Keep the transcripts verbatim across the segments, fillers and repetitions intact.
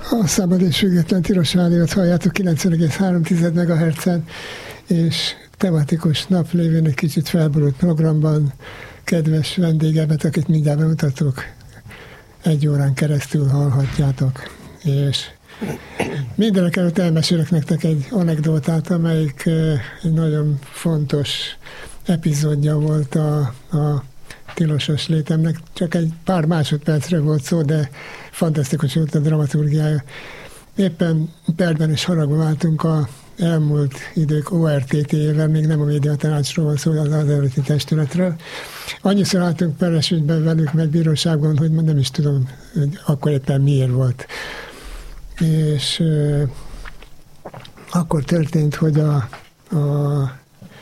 A Szabad és Független Tilos Rádiót halljátok kilencven egész három megahertzen, és tematikus nap lévén egy kicsit felborult programban kedves vendégemet, akit mindjárt bemutatok, egy órán keresztül hallhatjátok. És mindenek előtt elmesélek nektek egy anekdótát, amelyik egy nagyon fontos epizódja volt a, a tilosos létemnek. Csak egy pár másodpercre volt szó, de fantasztikus volt a dramaturgiája. Éppen perben és haragba váltunk a elmúlt idők o er té té-ével, még nem a médiatanácsról van szó, az az előtti testületről. Annyiszor álltunk peres ügyben velük, meg bíróságon, hogy nem is tudom, hogy akkor éppen miért volt. És euh, akkor történt, hogy a, a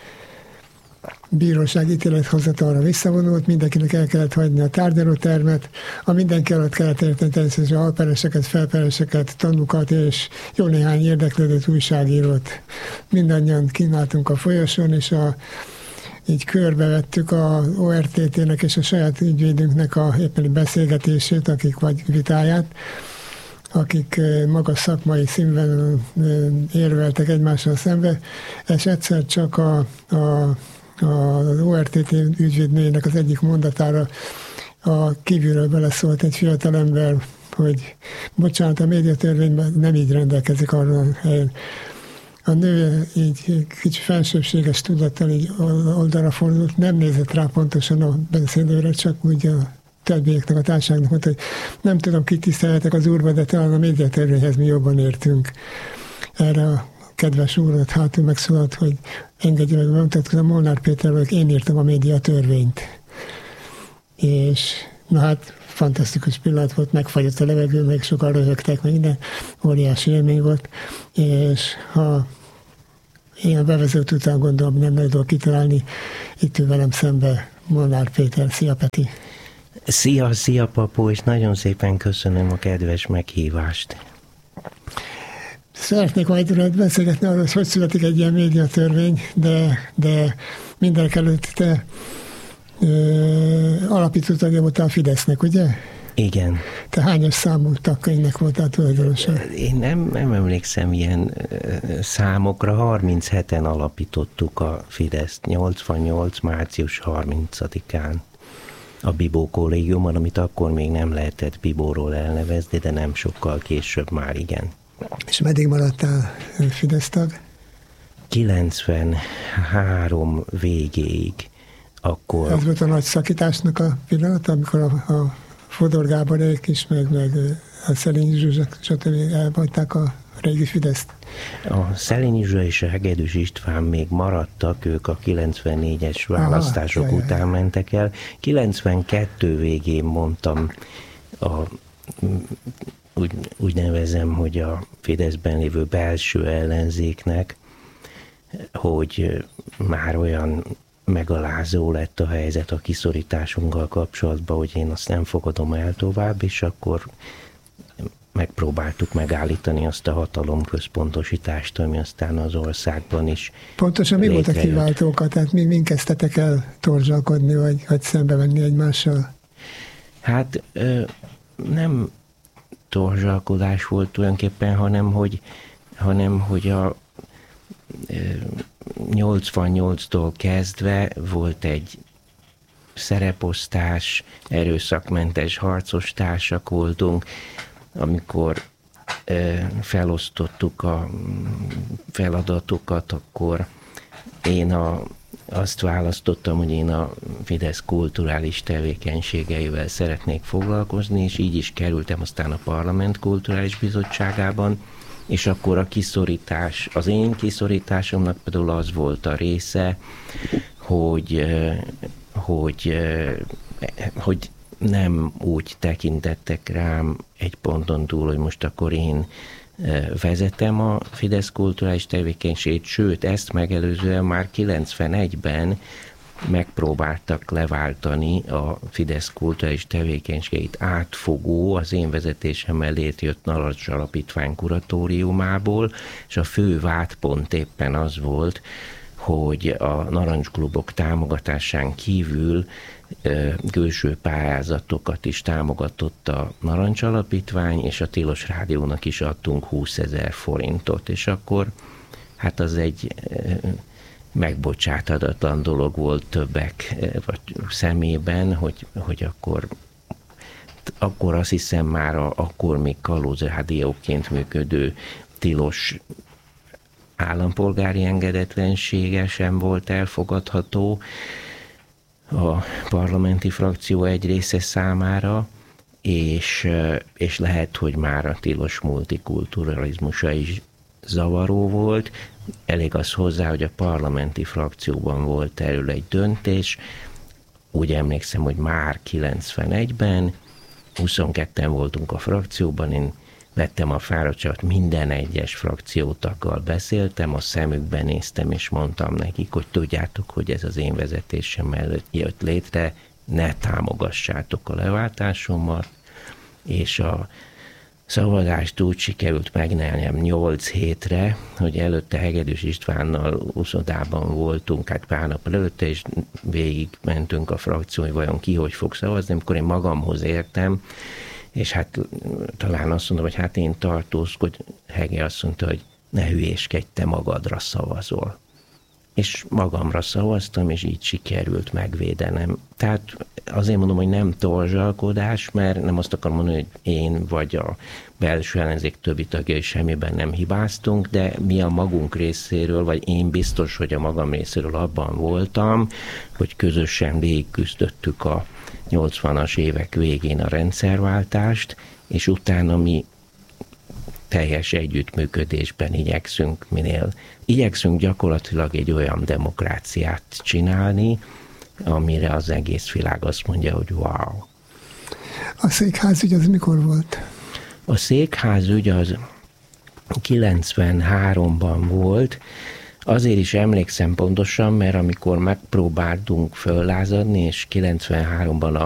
bíróság ítélethozatalra visszavonult, mindenkinek el kellett hagyni a tárgyalótermet, a mindenki alatt kellett érteni természetesen alpereseket, felpereseket, tanúkat és jó néhány érdeklődött újságírót. Mindannyian kínáltunk a folyosón, és a, így körbevettük a o er té té-nek és a saját ügyvédünknek a éppeni beszélgetését, akik vagy vitáját, akik magas szakmai színben érveltek egymással szembe, és egyszer csak a, a az o er té té ügyvédnének az egyik mondatára a kívülről beleszólt egy fiatalember, hogy bocsánat, a médiatörvényben nem így rendelkezik arra a helyen. A nő így kicsi felsőbséges tudattal így oldalra fordult, nem nézett rá pontosan a beszédőre, csak úgy a többieknek, a társaságnak mondta, hogy nem tudom, kit tisztelhetek az úrba, de talán a médiatörvényhez mi jobban értünk. Erre a kedves úrat hátul megszólalt, hogy engedje meg, bemutatkozom, Molnár Péter vagyok, én írtam a médiatörvényt. És na hát fantasztikus pillanat volt, megfagyott a levegő, meg sokan röhögtek, meg minden óriási élmény volt, és ha én a bevezető után gondolom, nem meg tudok kitalálni, itt ül velem szembe Molnár Péter. Szia, Peti! Szia, szia, Papó, és nagyon szépen köszönöm a kedves meghívást. Szeretnék majd beszélgetni arról, hogy hogy születik egy ilyen médiatörvény, de, de mindenek előtt te ö, alapító tagja voltál a Fidesznek, ugye? Igen. Te hányas számú tagkönyvnek voltál tulajdonosan? Én nem, nem emlékszem ilyen számokra, harmincheten alapítottuk a Fideszt, nyolcvannyolc március harmincadikán. A Bibó kollégiumban, amit akkor még nem lehetett Bibóról elnevezni, de nem sokkal később már igen. És meddig maradtál Fidesz tag? kilencvenhárom végéig. Akkor... Ez volt a nagy szakításnak a pillanat, amikor a, a Fodor Gáborék is, meg, meg a Szelényi Zsuzsa, stb. Elhagyták a régi Fideszt. A Szelényi Zsuzsa és a Hegedűs István még maradtak, ők a kilencvennégyes választások Aha, után jaj, mentek el. kilencvenkettő végén mondtam a... Úgy, úgy nevezem, hogy a Fideszben lévő belső ellenzéknek, hogy már olyan megalázó lett a helyzet a kiszorításunkkal kapcsolatban, hogy én azt nem fogadom el tovább, és akkor megpróbáltuk megállítani azt a hatalomközpontosítást, ami aztán az országban is Pontosan mi volt a kiváltókat? Tehát mi, min kezdtetek el torzsalkodni, vagy, vagy szembe menni egymással? Hát nem torzsalkodás volt tulajdonképpen, hanem hogy, hanem, hogy a nyolcvannyolctól kezdve volt egy szereposztás, erőszakmentes harcos társak voltunk, amikor felosztottuk a feladatokat, akkor én a, azt választottam, hogy én a Fidesz kulturális tevékenységeivel szeretnék foglalkozni, és így is kerültem aztán a Parlament Kulturális Bizottságában, és akkor a kiszorítás, az én kiszorításomnak például az volt a része, hogy, hogy, hogy nem úgy tekintettek rám egy ponton túl, hogy most akkor én vezetem a Fidesz kulturális tevékenységét, sőt, ezt megelőzően már kilencvenegyben megpróbáltak leváltani a Fidesz kulturális tevékenységét átfogó, az én vezetésemmel létrejött Narancs Alapítvány kuratóriumából, és a fő vádpont éppen az volt, hogy a narancsklubok támogatásán kívül külső pályázatokat is támogatott a Narancs Alapítvány, és a Tilos Rádiónak is adtunk húszezer forintot, és akkor hát az egy megbocsáthatatlan dolog volt többek vagy szemében, hogy, hogy akkor, akkor azt hiszem már a, akkor még kalózrádióként működő Tilos állampolgári engedetlensége sem volt elfogadható a parlamenti frakció egy része számára, és, és lehet, hogy már a tilos multikulturalizmusa is zavaró volt. Elég az hozzá, hogy a parlamenti frakcióban volt erről egy döntés. Úgy emlékszem, hogy már kilencvenegyben, huszonketten voltunk a frakcióban, én vettem a fáradtságot, minden egyes frakciótaggal beszéltem, a szemükben néztem, és mondtam nekik, hogy tudjátok, hogy ez az én vezetésem mellett jött létre, ne támogassátok a leváltásomat, és a szavazást úgy sikerült megnyernem nyolc hétre, hogy előtte Hegedűs Istvánnal uszodában voltunk, hát pár nap előtte, és végig mentünk a frakció, hogy vajon ki hogy fog szavazni, amikor én magamhoz értem, és hát talán azt mondom, hogy hát én tartózkodj, Hege azt mondta, hogy ne hülyéskedj, te magadra szavazol. És magamra szavaztam, és így sikerült megvédenem. Tehát azért mondom, hogy nem torzsalkodás, mert nem azt akarom mondani, hogy én vagy a belső ellenzék többi tagjai semmiben nem hibáztunk, de mi a magunk részéről, vagy én biztos, hogy a magam részéről abban voltam, hogy közösen végigküzdöttük a nyolcvanas évek végén a rendszerváltást, és utána mi teljes együttműködésben igyekszünk minél. Igyekszünk gyakorlatilag egy olyan demokráciát csinálni, amire az egész világ azt mondja, hogy wow. A székházügy az mikor volt? A székházügy az kilencvenháromban volt. Azért is emlékszem pontosan, mert amikor megpróbáltunk föllázadni, és kilencvenháromban a